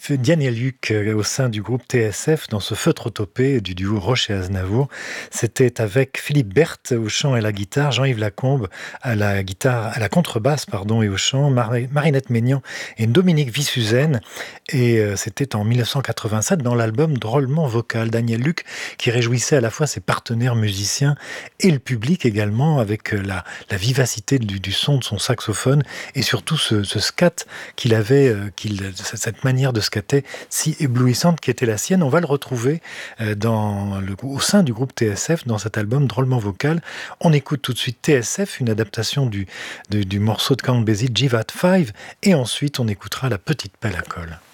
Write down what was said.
Diane et Luc au sein du groupe TSF dans ce Feutre-topé du duo Roche et Aznavour. C'était avec Philippe Berthe au chant et à la guitare, Jean-Yves Lacombe à la guitare, à la contrebasse pardon et au chant, Marinette Maignan et Dominique Vissuzène. Et c'était en 1987 dans l'album Drôlement vocal. Daniel Luc qui réjouissait à la fois ses partenaires musiciens et le public également avec la vivacité du son de son saxophone et surtout ce scat qu'il avait, cette manière de scatter si éblouissante qui était la sienne. On va le retrouver au sein du groupe TSF dans cet album Drôlement vocal. On écoute tout de suite TSF, une adaptation du morceau de Count Basie, Jivat 5, et ensuite on écoutera La petite pelle à colle.